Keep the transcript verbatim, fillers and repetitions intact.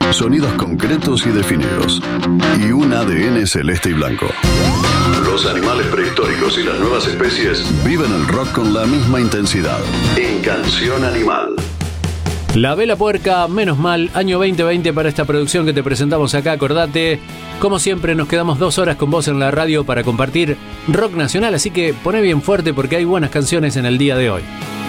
sonidos concretos y definidos, y un A D N celeste y blanco. Los animales prehistóricos y las nuevas especies viven el rock con la misma intensidad. En Canción Animal. La Vela Puerca, menos mal, año veinte veinte para esta producción que te presentamos acá, acordate. Como siempre nos quedamos dos horas con vos en la radio para compartir rock nacional, así que poné bien fuerte porque hay buenas canciones en el día de hoy.